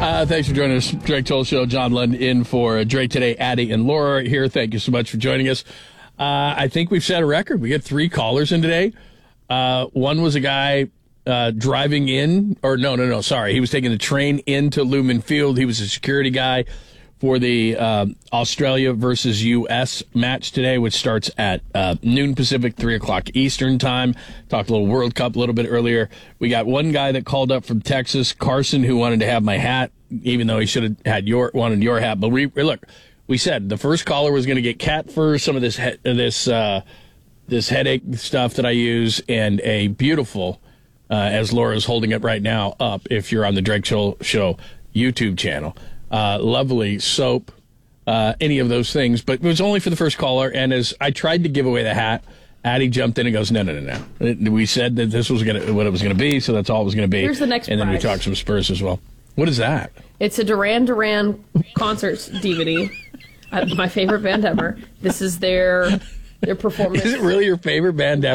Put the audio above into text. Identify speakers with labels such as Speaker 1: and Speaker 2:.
Speaker 1: Thanks for joining us. Drake Toll Show. John Lund in for Drake today. Addie and Laura here. Thank you so much for joining us. I think we've set a record. We get 3 callers in today. One was a guy driving in, or no, sorry. He was taking the train into Lumen Field. He was a security guy for the Australia versus U.S. match today, which starts at noon Pacific, 3 o'clock Eastern time. Talked a little World Cup a little bit earlier. We got one guy that called up from Texas, Carson, who wanted to have my hat, even though he should have had wanted your hat. But we said the first caller was going to get cat fur, some of this headache stuff that I use, and a beautiful, as Laura's holding it right now, up if you're on the Drake Show YouTube channel. Lovely soap, any of those things. But it was only for the first caller, and as I tried to give away the hat, Addie jumped in and goes, no. We said that this was what it was going to be, so that's all it was going to be.
Speaker 2: Here's the next prize.
Speaker 1: And then we talked some Spurs as well. What is that?
Speaker 2: It's a Duran Duran concerts DVD. My favorite band ever. This is their performance.
Speaker 1: Is it really your favorite band ever?